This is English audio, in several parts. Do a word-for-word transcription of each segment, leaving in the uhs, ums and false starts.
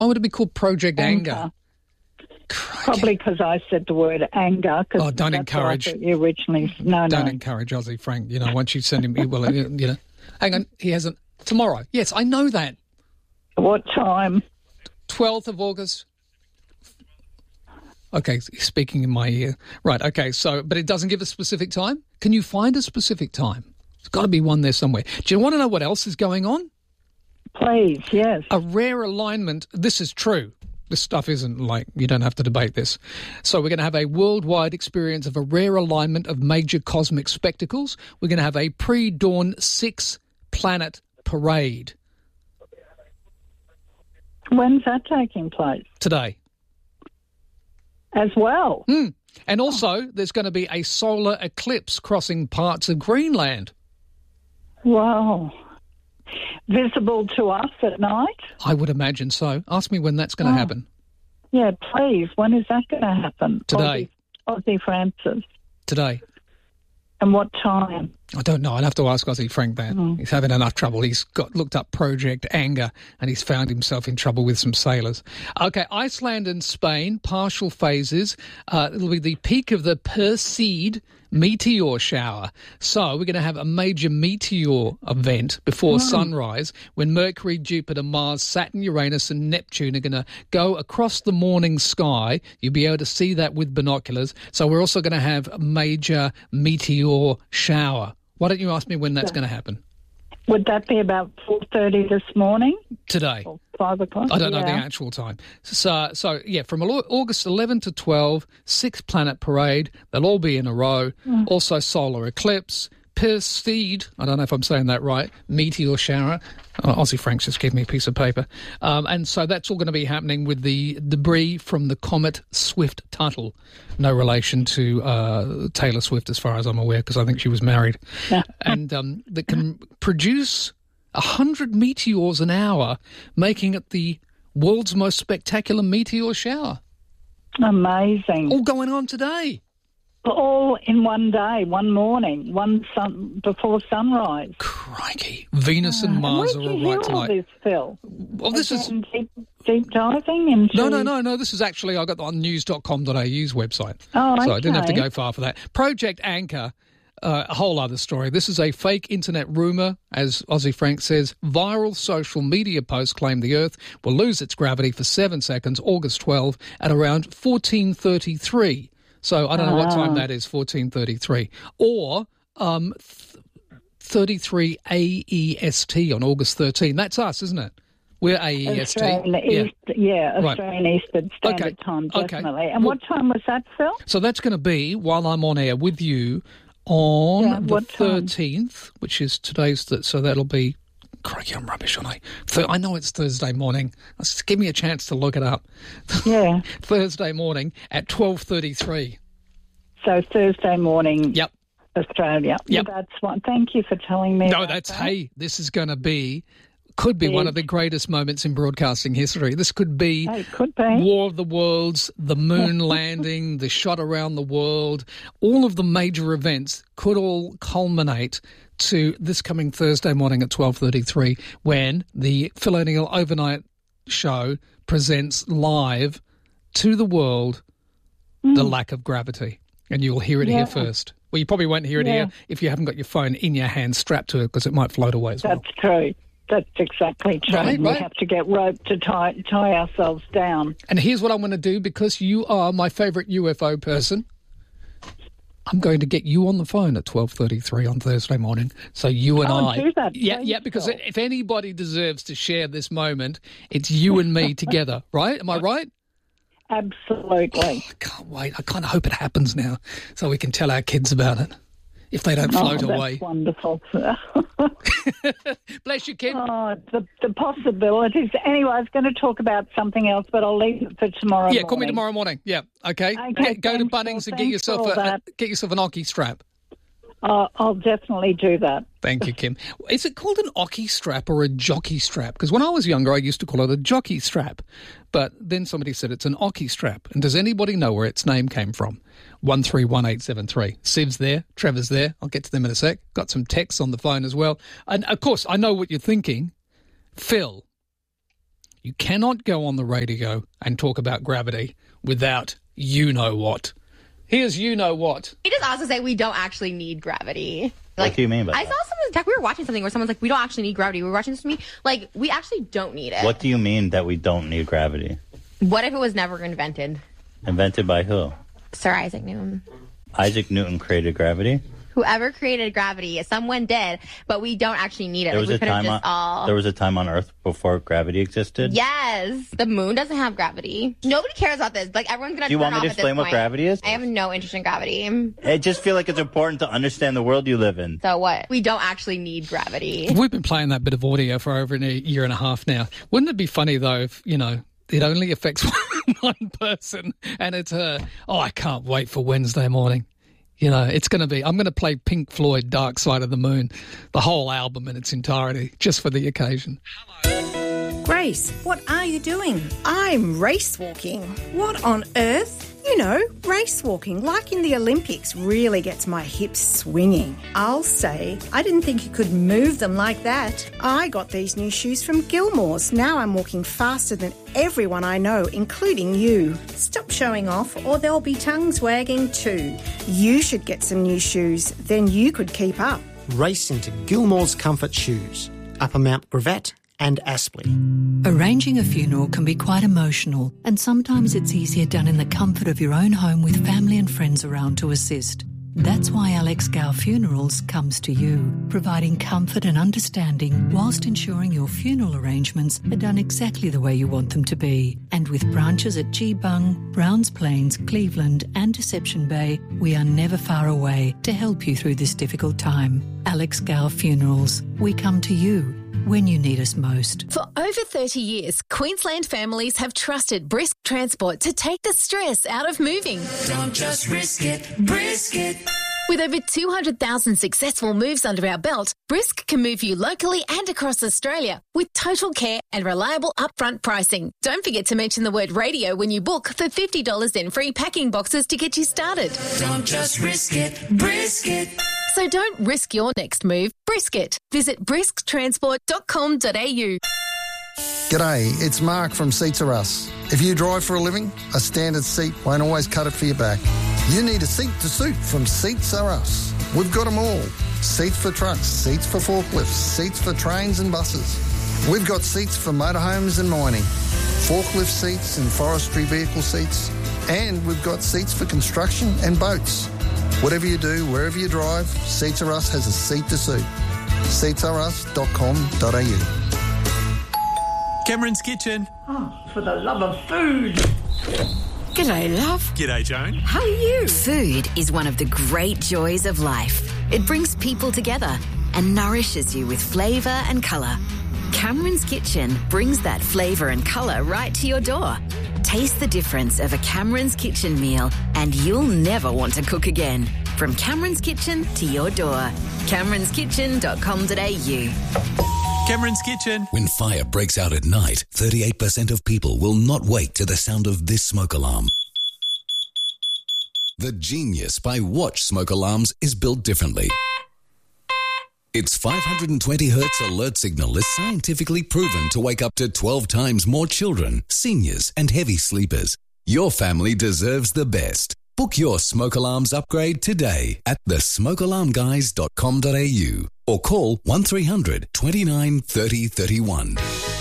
Why would it be called Project Anger? Anger. Probably because I said the word anger. Oh, don't that's encourage. what I thought you originally, no, Don't no. encourage Aussie Frank. You know, once you send him, well, you know, hang on, he hasn't. Tomorrow. Yes, I know that. What time? twelfth of August. Okay, he's speaking in my ear. Right, okay, so, but it doesn't give a specific time? Can you find a specific time? There's got to be one there somewhere. Do you want to know what else is going on? Please, yes. A rare alignment. This is true. This stuff isn't like, you don't have to debate this. So we're going to have a worldwide experience of a rare alignment of major cosmic spectacles. We're going to have a pre-dawn six-planet parade. When's that taking place? Today. As well? Mm. And also, there's going to be a solar eclipse crossing parts of Greenland. Wow. Visible to us at night? I would imagine so. Ask me when that's going to oh. happen. Yeah, please. When is that going to happen? Today. Aussie, Aussie Francis. Today. And what time? I don't know. I'd have to ask Aussie Frank that. Mm. He's having enough trouble. He's got looked up Project Anger and he's found himself in trouble with some sailors. Okay, Iceland and Spain, partial phases. Uh, it'll be the peak of the Perseid meteor shower. So we're going to have a major meteor event before mm. sunrise when Mercury, Jupiter, Mars, Saturn, Uranus and Neptune are going to go across the morning sky. You'll be able to see that with binoculars. So we're also going to have a major meteor shower. Why don't you ask me when that's yeah. going to happen? Would that be about four thirty this morning? Today. Or five o'clock? I don't yeah. know the actual time. So, so yeah, from August eleventh to twelve, six-planet parade. They'll all be in a row. Mm. Also solar eclipse, Perseid, I don't know if I'm saying that right, meteor shower. Oh, Aussie Frank's just gave me a piece of paper. Um, and so that's all going to be happening with the debris from the comet Swift-Tuttle. No relation to uh, Taylor Swift as far as I'm aware, because I think she was married. and um, that can produce one hundred meteors an hour, making it the world's most spectacular meteor shower. Amazing. All going on today. All in one day, one morning, one sun before sunrise. Crikey. Venus and Uh, Mars and are where'd you all hear right all tonight. this, Phil? Well, this is... Deep, deep diving into... No, no, no, no. This is actually, I got on news dot com dot a u's website. Oh, okay. So I didn't have to go far for that. Project Anchor, uh, a whole other story. This is a fake internet rumour, as Aussie Frank says. Viral social media posts claim the Earth will lose its gravity for seven seconds, August twelfth, at around fourteen thirty-three. So I don't know what time that is, fourteen thirty-three. Or um, th- thirty-three A E S T on August thirteenth. That's us, isn't it? We're A E S T. Australian yeah, East, yeah Australian right. Eastern Standard Okay. Time, Okay. definitely. And Well, what time was that, Phil? So that's going to be while I'm on air with you on Yeah, the what time? thirteenth, which is today's, th- so that'll be, crikey, I'm rubbish, aren't I? Th- I know it's Thursday morning. Just give me a chance to look it up. Yeah. Thursday morning at twelve thirty-three. So Thursday morning, Yep. Australia. Yep. Well, that's one. Thank you for telling me. No, about that's, that. hey, this is going to be, could be Big. one of the greatest moments in broadcasting history. This could be Hey, it could be. War of the Worlds, the moon landing, the shot around the world. All of the major events could all culminate to this coming Thursday morning at twelve thirty-three when the Phil O'Neill Overnight Show presents live to the world mm. the lack of gravity. And you'll hear it yeah. here first. Well, you probably won't hear it yeah. here if you haven't got your phone in your hand strapped to it because it might float away as well. That's true. That's exactly true. Right, we right. have to get rope to tie, tie ourselves down. And here's what I'm going to do because you are my favourite U F O person. I'm going to get you on the phone at twelve thirty-three on Thursday morning. So you and oh, I... do that. Yeah, yeah, because Phil. if anybody deserves to share this moment, it's you and me together, right? Am I right? Absolutely. Oh, I can't wait. I kind of hope it happens now so we can tell our kids about it if they don't float oh, that's away. Wonderful. Bless you, Kim. Oh, the, the possibilities. Anyway, I was going to talk about something else, but I'll leave it for tomorrow Yeah, morning. call me tomorrow morning. Yeah, okay. Okay, Get, go to thanks, Bunnings Phil. and get Thanks yourself for all a, a that. get yourself an Ocky strap. Uh, I'll definitely do that. Thank you, Kim. Is it called an Ocky strap or a jockey strap? Because when I was younger, I used to call it a jockey strap. But then somebody said it's an Ocky strap. And does anybody know where its name came from? one three one eight seven three. Siv's there. Trevor's there. I'll get to them in a sec. Got some texts on the phone as well. And, of course, I know what you're thinking. Phil, You cannot go on the radio and talk about gravity without you know what. Here's you know what. He just also say we don't actually need gravity. Like, what do you mean by I that? saw someone's talk. We were watching something where someone's like, we don't actually need gravity. We were watching this to me. Like, we actually don't need it. What do you mean that we don't need gravity? What if it was never invented? Invented by who? Sir Isaac Newton. Isaac Newton created gravity? Whoever created gravity, someone did, but we don't actually need it. There was, like, we a time just on, all... there was a time on Earth before gravity existed? Yes. The moon doesn't have gravity. Nobody cares about this. Like, everyone's going to Do you turn want me off to at this explain what point. gravity is? I have no interest in gravity. I just feel like it's important to understand the world you live in. So what? We don't actually need gravity. We've been playing that bit of audio for over a year and a half now. Wouldn't it be funny, though, if, you know, it only affects one person and it's her? Oh, I can't wait for Wednesday morning. You know, it's going to be, I'm going to play Pink Floyd, Dark Side of the Moon, the whole album in its entirety, just for the occasion. Grace, what are you doing? I'm race walking. What on earth? You know, race walking, like in the Olympics, really gets my hips swinging. I'll say, I didn't think you could move them like that. I got these new shoes from Gilmore's. Now I'm walking faster than everyone I know, including you. Stop showing off or there'll be tongues wagging too. You should get some new shoes, then you could keep up. Race into Gilmore's Comfort Shoes, Upper Mount Gravatt and Aspley. Arranging a funeral can be quite emotional, and sometimes it's easier done in the comfort of your own home with family and friends around to assist. That's why Alex Gow Funerals comes to you, providing comfort and understanding whilst ensuring your funeral arrangements are done exactly the way you want them to be. And with branches at Geebung, Browns Plains, Cleveland and Deception Bay, we are never far away to help you through this difficult time. Alex Gow Funerals, we come to you when you need us most. For over thirty years, Queensland families have trusted Brisk Transport to take the stress out of moving. Don't just risk it, brisk it. With over two hundred thousand successful moves under our belt, Brisk can move you locally and across Australia with total care and reliable upfront pricing. Don't forget to mention the word radio when you book for fifty dollars in free packing boxes to get you started. Don't just risk it, brisk it. So don't risk your next move, brisk it. Visit brisk transport dot com dot a u. G'day, it's Mark from Seats Are Us. If you drive for a living, a standard seat won't always cut it for your back. You need a seat to suit from Seats Are Us. We've got them all. Seats for trucks, seats for forklifts, seats for trains and buses. We've got seats for motorhomes and mining, forklift seats and forestry vehicle seats, and we've got seats for construction and boats. Whatever you do, wherever you drive, Seats Are Us has a seat to suit. seats are us dot com dot a u. Cameron's Kitchen. Oh, for the love of food. G'day, love. G'day, Joan. How are you? Food is one of the great joys of life. It brings people together and nourishes you with flavour and colour. Cameron's Kitchen brings that flavour and colour right to your door. Taste the difference of a Cameron's Kitchen meal and you'll never want to cook again. From Cameron's Kitchen to your door. camerons kitchen dot com dot a u. Cameron's Kitchen. When fire breaks out at night, thirty-eight percent of people will not wake to the sound of this smoke alarm. The Genius by Watch smoke alarms is built differently. Its five hundred twenty hertz alert signal is scientifically proven to wake up to twelve times more children, seniors, and heavy sleepers. Your family deserves the best. Book your smoke alarms upgrade today at the smoke alarm guys dot com dot a u or call one three hundred twenty-nine thirty thirty-one.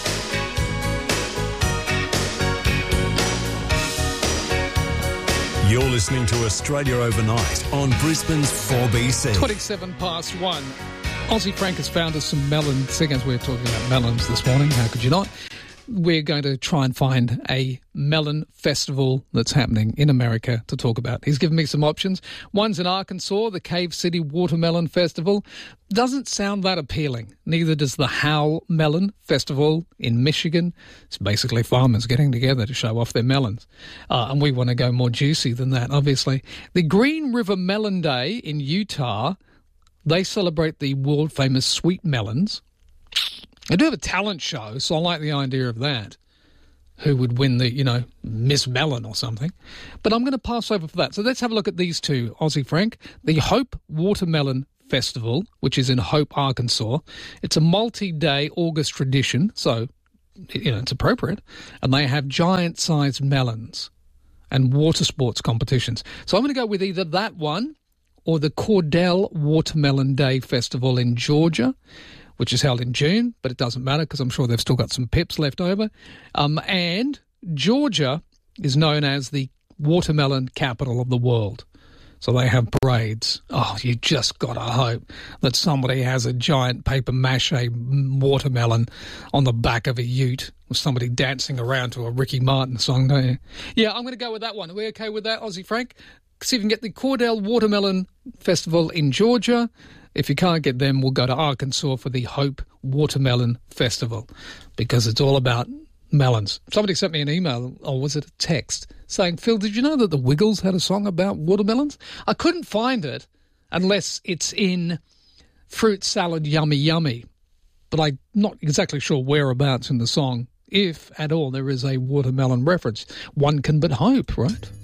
You're listening to Australia Overnight on Brisbane's four B C. twenty-seven past one. Aussie Frank has found us some melon, seeing as we're talking about melons this morning, how could you not? We're going to try and find a melon festival that's happening in America to talk about. He's given me some options. One's in Arkansas, the Cave City Watermelon Festival. Doesn't sound that appealing. Neither does the Howell Melon Festival in Michigan. It's basically farmers getting together to show off their melons. Uh, and we want to go more juicy than that, obviously. The Green River Melon Day in Utah, they celebrate the world-famous sweet melons. They do have a talent show, so I like the idea of that. Who would win the, you know, Miss Melon or something. But I'm going to pass over for that. So let's have a look at these two, Aussie Frank. The Hope Watermelon Festival, which is in Hope, Arkansas. It's a multi-day August tradition, so you know, it's appropriate. And they have giant-sized melons and water sports competitions. So I'm going to go with either that one or the Cordell Watermelon Day Festival in Georgia, which is held in June, but it doesn't matter because I'm sure they've still got some pips left over. Um, and Georgia is known as the watermelon capital of the world. So they have parades. Oh, you just got to hope that somebody has a giant paper mache watermelon on the back of a ute with somebody dancing around to a Ricky Martin song, don't you? Yeah, I'm going to go with that one. Are we okay with that, Aussie Frank? See if we can get the Cordell Watermelon Festival in Georgia. If you can't get them, we'll go to Arkansas for the Hope Watermelon Festival because it's all about melons. Somebody sent me an email, or was it a text, saying, Phil, did you know that the Wiggles had a song about watermelons? I couldn't find it unless it's in Fruit Salad Yummy Yummy, but I'm not exactly sure whereabouts in the song, if at all there is a watermelon reference. One can but hope, right?